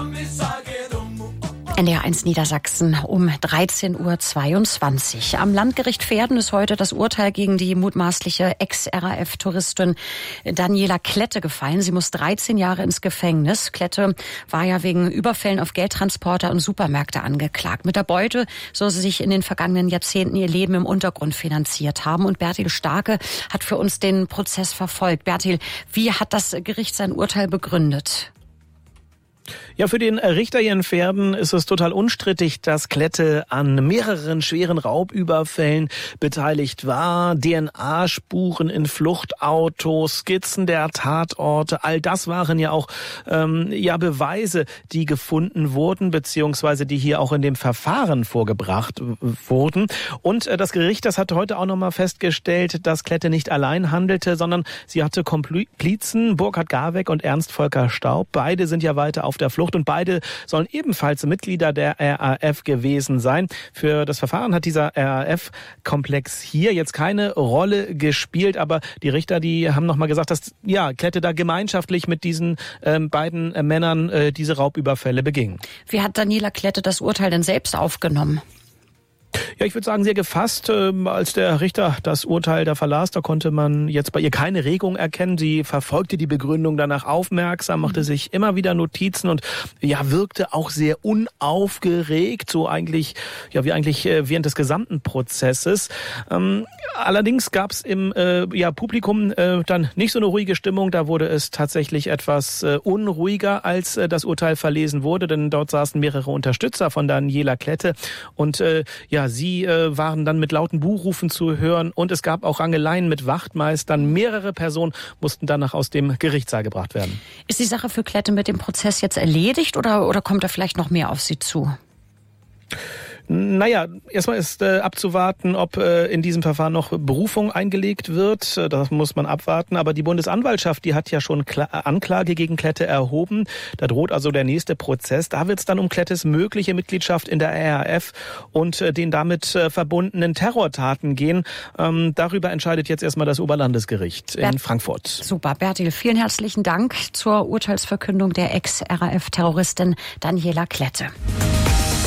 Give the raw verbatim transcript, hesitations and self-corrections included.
N D R eins Niedersachsen um dreizehn Uhr zweiundzwanzig. Am Landgericht Verden ist heute das Urteil gegen die mutmaßliche Ex-R A F-Touristin Daniela Klette gefallen. Sie muss dreizehn Jahre ins Gefängnis. Klette war ja wegen Überfällen auf Geldtransporter und Supermärkte angeklagt. Mit der Beute soll sie sich in den vergangenen Jahrzehnten ihr Leben im Untergrund finanziert haben. Und Bertil Starke hat für uns den Prozess verfolgt. Bertil, wie hat das Gericht sein Urteil begründet? Ja, für den Richter hier in Verden ist es total unstrittig, dass Klette an mehreren schweren Raubüberfällen beteiligt war. D N A-Spuren in Fluchtautos, Skizzen der Tatorte, all das waren ja auch ähm, ja Beweise, die gefunden wurden, beziehungsweise die hier auch in dem Verfahren vorgebracht wurden. Und äh, das Gericht, das hat heute auch nochmal festgestellt, dass Klette nicht allein handelte, sondern sie hatte Komplizen, Burkhard Garweg und Ernst Volker Staub. Beide sind ja weiter auf der Flucht und beide sollen ebenfalls Mitglieder der R A F gewesen sein. Für das Verfahren hat dieser R A F-Komplex hier jetzt keine Rolle gespielt, aber die Richter, die haben nochmal gesagt, dass ja Klette da gemeinschaftlich mit diesen ähm, beiden äh, Männern äh, diese Raubüberfälle beging. Wie hat Daniela Klette das Urteil denn selbst aufgenommen? Ja, ich würde sagen, sehr gefasst. Ähm, als der Richter das Urteil da verlas, da konnte man jetzt bei ihr keine Regung erkennen. Sie verfolgte die Begründung danach aufmerksam, machte sich immer wieder Notizen und ja, wirkte auch sehr unaufgeregt, so eigentlich, ja, wie eigentlich äh, während des gesamten Prozesses. Ähm, allerdings gab es im äh, ja, Publikum äh, dann nicht so eine ruhige Stimmung. Da wurde es tatsächlich etwas äh, unruhiger, als äh, das Urteil verlesen wurde, denn dort saßen mehrere Unterstützer von Daniela Klette und äh, ja, sie äh, waren dann mit lauten Buhrufen zu hören und es gab auch Rangeleien mit Wachtmeistern. Mehrere Personen mussten danach aus dem Gerichtssaal gebracht werden. Ist die Sache für Klette mit dem Prozess jetzt erledigt oder, oder kommt da vielleicht noch mehr auf sie zu? Naja, erstmal ist äh, abzuwarten, ob äh, in diesem Verfahren noch Berufung eingelegt wird. Äh, das muss man abwarten. Aber die Bundesanwaltschaft, die hat ja schon Kla- Anklage gegen Klette erhoben. Da droht also der nächste Prozess. Da wird es dann um Klettes mögliche Mitgliedschaft in der R A F und äh, den damit äh, verbundenen Terrortaten gehen. Ähm, darüber entscheidet jetzt erstmal das Oberlandesgericht in Bert- Frankfurt. Super, Bertil, vielen herzlichen Dank zur Urteilsverkündung der Ex-R A F-Terroristin Daniela Klette.